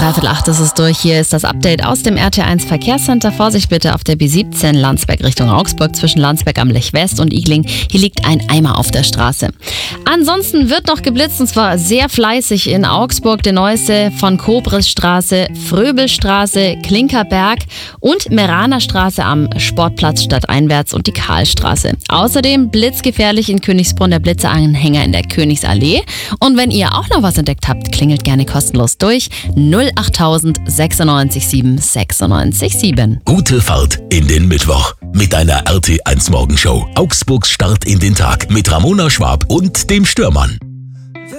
8 ist es durch. Hier ist das Update aus dem RT1 Verkehrscenter. Vorsicht bitte auf der B17 Landsberg Richtung Augsburg zwischen Landsberg am Lech West und Igling. Hier liegt ein Eimer auf der Straße. Ansonsten wird noch geblitzt und zwar sehr fleißig in Augsburg. Der neueste von Kobrisstraße, Fröbelstraße, Klinkerberg und Meranerstraße am Sportplatz stadteinwärts und die Karlstraße. Außerdem blitzgefährlich in Königsbrunn der Blitzeanhänger in der Königsallee. Und wenn ihr auch noch was entdeckt habt, klingelt gerne kostenlos durch 08000 96 7 96 7. Gute Fahrt in den Mittwoch mit einer RT1 Morgenshow. Augsburgs Start in den Tag mit Ramona Schwab und dem Störmann.